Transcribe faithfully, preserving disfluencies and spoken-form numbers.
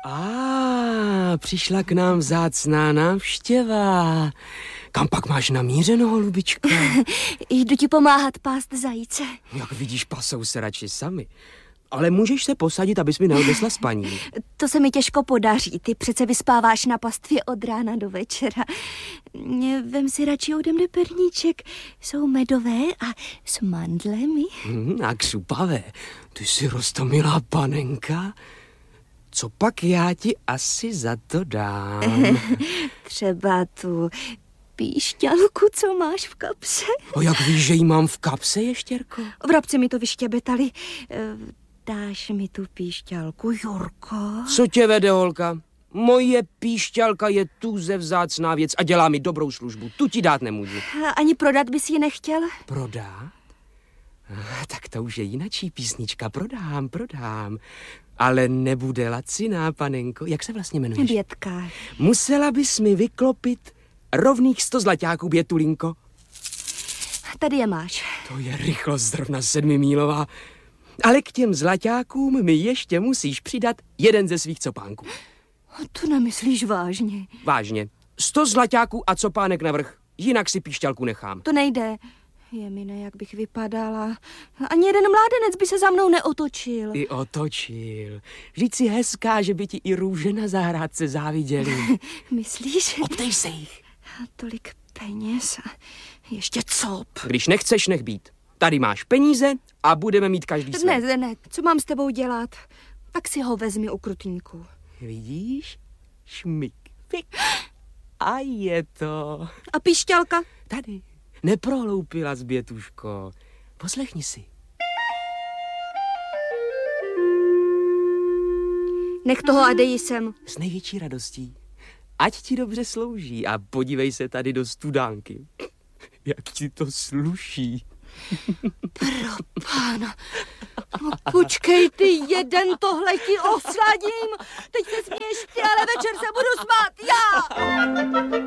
A, přišla k nám vzácná návštěva. Kam pak máš namířeno, holubička? Jdu ti pomáhat pást zajíce. Jak vidíš, pasou se radši sami. Ale můžeš se posadit, abys mi neodnesla spaní. To se mi těžko podaří. Ty přece vyspáváš na pastvě od rána do večera. Vem si radši ode mne perníček. Jsou medové a s mandlemi. Hmm, a křupavé. Ty jsi roztomilá panenka. Co pak já ti asi za to dám? Třeba tu píšťalku, co máš v kapse. O, jak víš, že jí mám v kapse, ještěrko? Vrabci mi to vyštěbetali. Dáš mi tu píšťalku, Jurko? Co tě vede, holka? Moje píšťalka je tuze vzácná věc a dělá mi dobrou službu. Tu ti dát nemůžu. Ani prodat bys ji nechtěl? Prodát? Ah, tak to už je jinačí písnička. Prodám, prodám. Ale nebude laciná, panenko. Jak se vlastně jmenuješ? Bětka. Musela bys mi vyklopit rovných sto zlaťáků, Bětulinko. Tady je máš. To je rychlost zrovna sedmimílová. Ale k těm zlaťákům mi ještě musíš přidat jeden ze svých copánků. To nemyslíš vážně? Vážně. Sto zlaťáků a copánek navrch. Jinak si píšťalku nechám. To nejde. Je mi ne, jak bych vypadala. Ani jeden mládenec by se za mnou neotočil. I otočil. Vždyť si hezká, že by ti i růže na zahrádce záviděli. Myslíš? Optej se jich. Tolik peněz a ještě cop. Když nechceš, nech být. Tady máš peníze a budeme mít každý své. Ne, ne, co mám s tebou dělat? Tak si ho vezmi, ukrutníku. Vidíš? Šmik, pik. A je to. A píšťalka? Tady. Neprohloupila, Bětuško. Poslechni si. Nech toho a dej sem. S největší radostí. Ať ti dobře slouží a podívej se tady do studánky. Jak ti to sluší. Pro pána. No, počkej ty jeden, tohle ti osladím. Teď se směješ ty, ale večer se budu smát já.